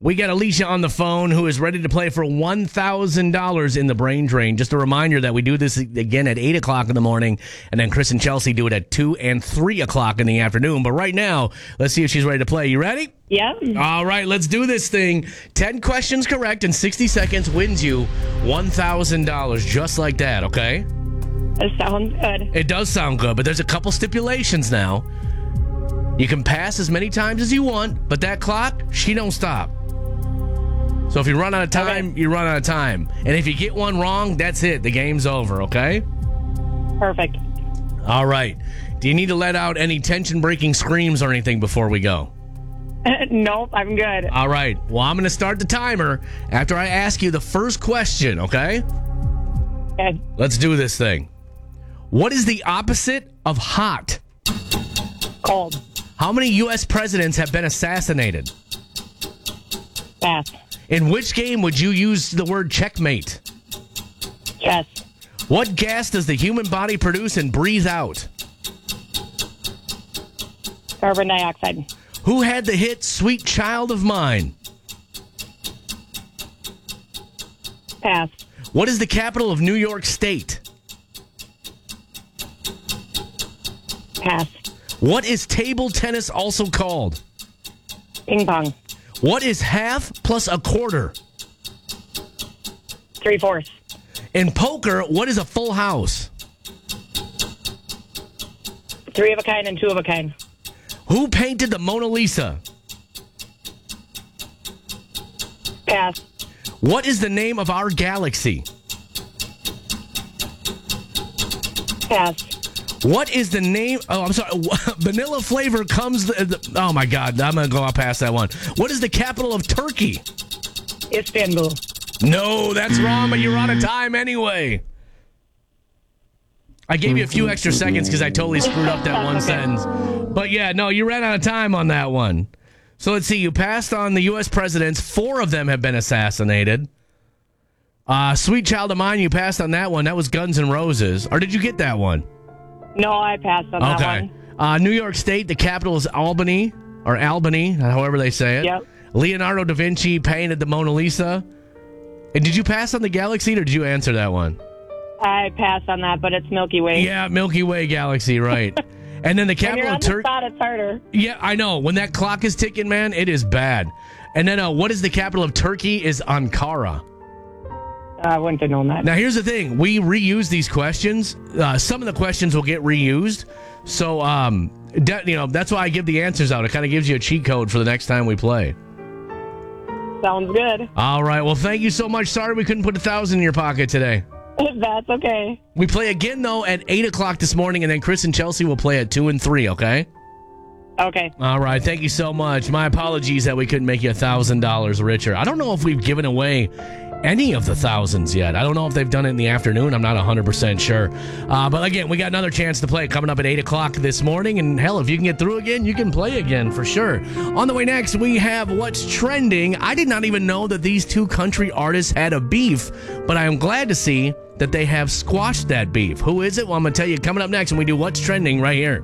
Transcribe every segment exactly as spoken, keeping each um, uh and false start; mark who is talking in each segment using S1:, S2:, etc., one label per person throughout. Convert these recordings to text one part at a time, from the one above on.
S1: We got Alicia on the phone who is ready to play for one thousand dollars in the brain drain. Just a reminder that we do this again at eight o'clock in the morning, and then Chris and Chelsea do it at two and three o'clock in the afternoon. But right now, let's see if she's ready to play. You ready?
S2: Yeah.
S1: All right, let's do this thing. ten questions correct in sixty seconds wins you one thousand dollars, just like that, okay?
S2: That sounds good.
S1: It does sound good, but there's a couple stipulations now. You can pass as many times as you want, but that clock, she don't stop. So if you run out of time, okay. you run out of time. And if you get one wrong, that's it. The game's over, okay?
S2: Perfect.
S1: All right. Do you need to let out any tension-breaking screams or anything before we go?
S2: Nope, I'm good.
S1: All right. Well, I'm going to start the timer after I ask you the first question, okay?
S2: Okay.
S1: Let's do this thing. What is the opposite of hot?
S2: Cold.
S1: How many U S presidents have been assassinated?
S2: Pass.
S1: In which game would you use the word checkmate?
S2: Chess.
S1: What gas does the human body produce and breathe out?
S2: Carbon dioxide.
S1: Who had the hit Sweet Child of Mine?
S2: Pass.
S1: What is the capital of New York State?
S2: Pass.
S1: What is table tennis also called?
S2: Ping pong.
S1: What is half plus a quarter?
S2: Three-fourths.
S1: In poker, what is a full house?
S2: Three of a kind and two of a kind.
S1: Who painted the Mona Lisa?
S2: Pass.
S1: What is the name of our galaxy?
S2: Pass.
S1: What is the name? Oh, I'm sorry. Vanilla flavor comes. The, the, oh my God! I'm gonna go past that one. What is the capital of Turkey?
S2: Istanbul.
S1: No, that's wrong. But you're out of time anyway. I gave you a few extra seconds because I totally screwed up that one sentence. But yeah, no, you ran out of time on that one. So let's see. You passed on the U S presidents. Four of them have been assassinated. Uh, Sweet Child of Mine. You passed on that one. That was Guns N' Roses. Or did you get that one?
S2: No, I passed on
S1: okay.
S2: that one.
S1: Uh, New York State, the capital is Albany, or Albany, however they say it.
S2: Yep.
S1: Leonardo da Vinci painted the Mona Lisa. And did you pass on the galaxy, or did you answer that one?
S2: I passed on that, but it's Milky Way.
S1: Yeah, Milky Way galaxy, right. And then the capital
S2: when you're on
S1: of Turkey.
S2: the spot, it's harder.
S1: Yeah, I know. When that clock is ticking, man, it is bad. And then uh, what is the capital of Turkey is Ankara.
S2: I wouldn't have known that.
S1: Now, here's the thing. We reuse these questions. Uh, some of the questions will get reused. So, um, de- you know, that's why I give the answers out. It kind of gives you a cheat code for the next time we play.
S2: Sounds good.
S1: All right. Well, thank you so much. Sorry we couldn't put a thousand in your pocket today.
S2: That's okay.
S1: We play again, though, at eight o'clock this morning, and then Chris and Chelsea will play at two and three, okay?
S2: Okay.
S1: All right. Thank you so much. My apologies that we couldn't make you a thousand dollars richer. I don't know if we've given away any of the thousands yet. I don't know if they've done it in the afternoon. I'm not one hundred percent sure. Uh, but again, we got another chance to play coming up at eight o'clock this morning. And hell, if you can get through again, you can play again for sure. On the way next, we have What's Trending. I did not even know that these two country artists had a beef, but I am glad to see that they have squashed that beef. Who is it? Well, I'm going to tell you coming up next when we do What's Trending right here.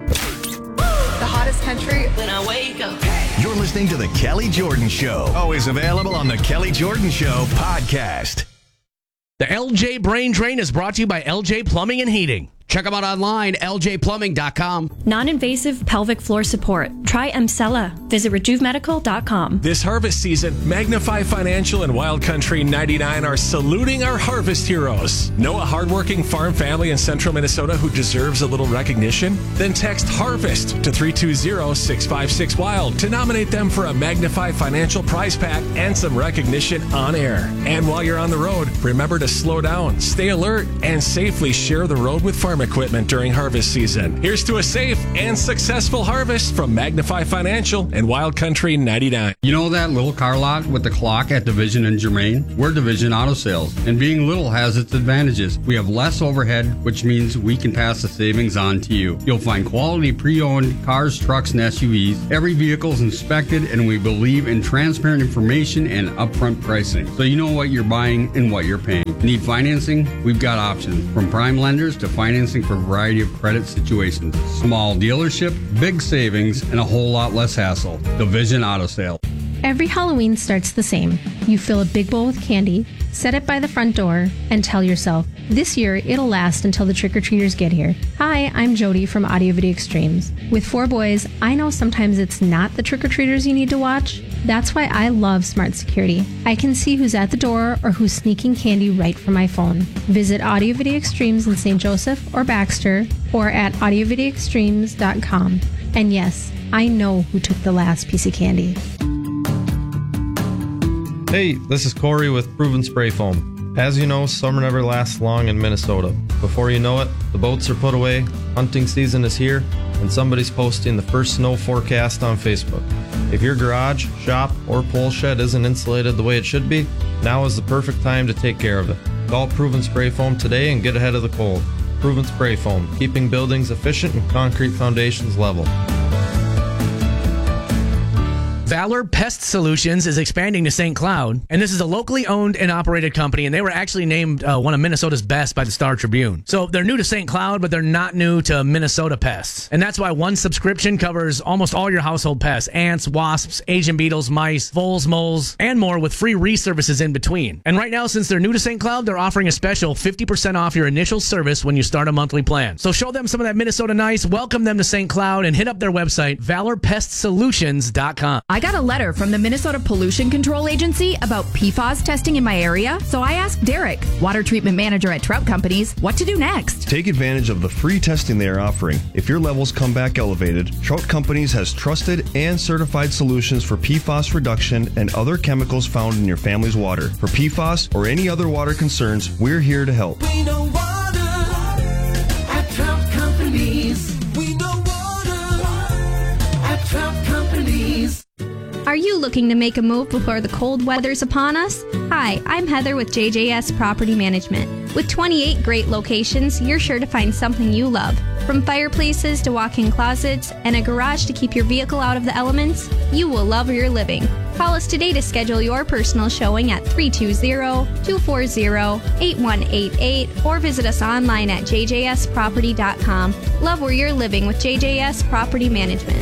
S3: The hottest country when I wake up.
S4: You're listening to The Kelly Jordan Show. Always available on The Kelly Jordan Show podcast.
S1: The L J Brain Drain is brought to you by L J Plumbing and Heating.
S5: Check them out online, L J plumbing dot com.
S6: Non-invasive pelvic floor support. Try Emsella. Visit rejuve medical dot com.
S7: This harvest season, Magnify Financial and Wild Country ninety-nine are saluting our harvest heroes. Know a hardworking farm family in central Minnesota who deserves a little recognition? Then text HARVEST to three two zero, six five six, WILD to nominate them for a Magnify Financial prize pack and some recognition on air. And while you're on the road, remember to slow down, stay alert, and safely share the road with farm equipment during harvest season. Here's to a safe and successful harvest from Magnify Financial and Wild Country ninety-nine.
S8: You know that little car lot with the clock at Division and Germain? We're Division Auto Sales, and being little has its advantages. We have less overhead, which means we can pass the savings on to you. You'll find quality pre-owned cars, trucks, and S U Vs. Every vehicle is inspected, and we believe in transparent information and upfront pricing, so you know what you're buying and what you're paying. Need financing? We've got options, from prime lenders to financing for a variety of credit situations. Small dealership, big savings, and a whole lot less hassle. Division Auto Sales.
S9: Every Halloween starts the same. You fill a big bowl with candy, set it by the front door, and tell yourself, this year it'll last until the trick-or-treaters get here. Hi, I'm Jody from Audio Video Extremes. With four boys, I know sometimes it's not the trick-or-treaters you need to watch. That's why I love smart security. I can see who's at the door or who's sneaking candy right from my phone. Visit Audio Video Extremes in Saint Joseph or Baxter or at audio video extremes dot com. And yes, I know who took the last piece of candy.
S10: Hey, this is Corey with Proven Spray Foam. As you know, summer never lasts long in Minnesota. Before you know it, the boats are put away, hunting season is here, and somebody's posting the first snow forecast on Facebook. If your garage, shop, or pole shed isn't insulated the way it should be, now is the perfect time to take care of it. Call Proven Spray Foam today and get ahead of the cold. Proven Spray Foam, keeping buildings efficient and concrete foundations level.
S1: Valor Pest Solutions is expanding to Saint Cloud, and this is a locally owned and operated company, and they were actually named uh, one of Minnesota's best by the Star Tribune. So they're new to Saint Cloud, but they're not new to Minnesota pests. And that's why one subscription covers almost all your household pests: ants, wasps, Asian beetles, mice, voles, moles, and more, with free reservices in between. And right now, since they're new to Saint Cloud, they're offering a special fifty percent off your initial service when you start a monthly plan. So show them some of that Minnesota nice, welcome them to Saint Cloud, and hit up their website, valor pest solutions dot com.
S11: I got a letter from the Minnesota Pollution Control Agency about P FAS testing in my area, so I asked Derek, water treatment manager at Trout Companies, what to do next.
S12: Take advantage of the free testing they are offering. If your levels come back elevated, Trout Companies has trusted and certified solutions for P FAS reduction and other chemicals found in your family's water. For P FAS or any other water concerns, we're here to help.
S13: We know water at Trout Companies. We know water at Trout Companies.
S14: Are you looking to make a move before the cold weather's upon us? Hi, I'm Heather with J J S Property Management. With twenty-eight great locations, you're sure to find something you love. From fireplaces to walk-in closets and a garage to keep your vehicle out of the elements, you will love where you're living. Call us today to schedule your personal showing at three two zero, two four zero, eight one eight eight or visit us online at j j s property dot com. Love where you're living with J J S Property Management.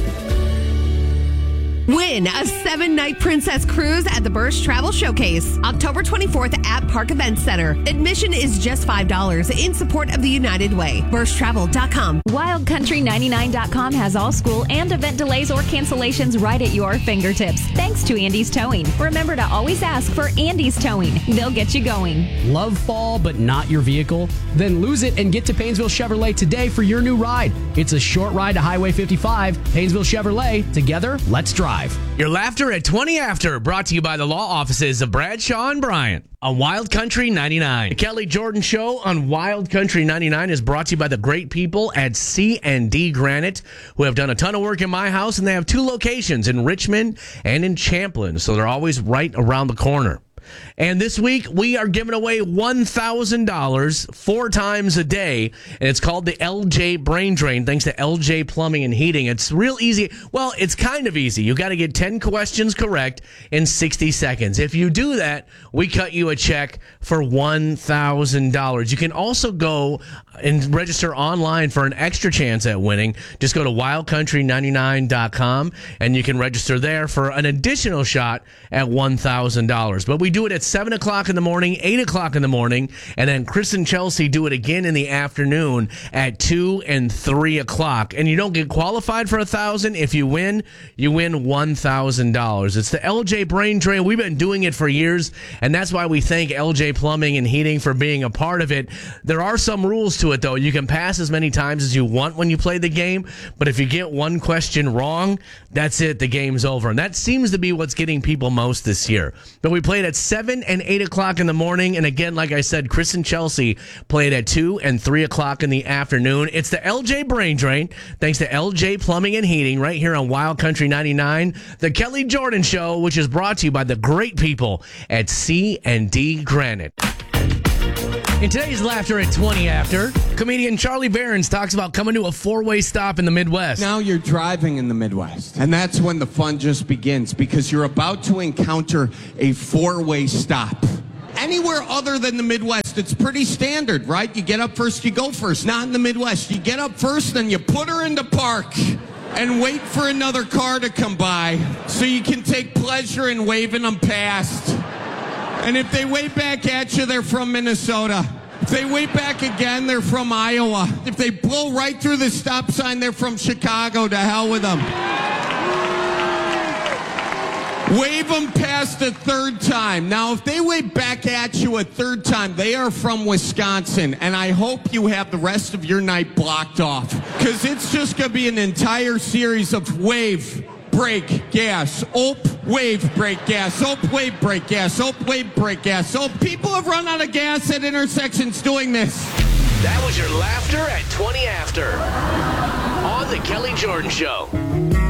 S15: Win a seven-night Princess Cruise at the Bursch Travel Showcase, October twenty-fourth at Park Event Center. Admission is just five dollars in support of the United Way. bursch travel dot com.
S11: wild country ninety-nine dot com has all school and event delays or cancellations right at your fingertips, thanks to Andy's Towing. Remember to always ask for Andy's Towing. They'll get you going.
S5: Love fall but not your vehicle? Then lose it and get to Painesville Chevrolet today for your new ride. It's a short ride to Highway fifty-five. Painesville Chevrolet. Together, let's drive.
S1: Your laughter at twenty after, brought to you by the law offices of Bradshaw and Bryant on Wild Country ninety-nine. The Kelly Jordan Show on Wild Country ninety-nine is brought to you by the great people at C and D Granite, who have done a ton of work in my house, and they have two locations in Richmond and in Champlin, so they're always right around the corner. And this week, we are giving away one thousand dollars four times a day, and it's called the L J Brain Drain, thanks to L J Plumbing and Heating. It's real easy. Well, it's kind of easy. You got to get ten questions correct in sixty seconds. If you do that, we cut you a check for one thousand dollars. You can also go and register online for an extra chance at winning. Just go to wild country ninety-nine dot com, and you can register there for an additional shot at one thousand dollars. But we do it at seven o'clock in the morning, eight o'clock in the morning, and then Chris and Chelsea do it again in the afternoon at two and three o'clock. And you don't get qualified for a thousand. If you win, you win one thousand dollars. It's the L J Brain Drain. We've been doing it for years, and that's why we thank L J Plumbing and Heating for being a part of it. There are some rules to it, though. You can pass as many times as you want when you play the game, but if you get one question wrong, that's it. The game's over. And that seems to be what's getting people most this year. But we played at seven and eight o'clock in the morning, and again, like I said, Chris and Chelsea played at two and three o'clock in the afternoon. It's the L J Brain Drain, thanks to L J Plumbing and Heating, right here on Wild Country ninety-nine, the Kelly Jordan Show, which is brought to you by the great people at C and D Granite. In today's Laughter at twenty after, comedian Charlie Behrens talks about coming to a four-way stop in the Midwest.
S16: Now you're driving in the Midwest, and that's when the fun just begins, because you're about to encounter a four-way stop. Anywhere other than the Midwest, it's pretty standard, right? You get up first, you go first. Not in the Midwest. You get up first, then you put her into park. and wait for another car to come by so you can take pleasure in waving them past. And if they wave back at you, they're from Minnesota. If they wave back again, they're from Iowa. If they blow right through the stop sign, they're from Chicago. To hell with them. Wave them past a third time. Now, if they wave back at you a third time, they are from Wisconsin. And I hope you have the rest of your night blocked off. Because it's just going to be an entire series of wave, brake, gas, op, wave, brake, gas, op, wave, brake, gas, op, wave, brake, gas. So people have run out of gas at intersections doing this.
S1: That was your laughter at twenty after on The Kelly Jordan Show.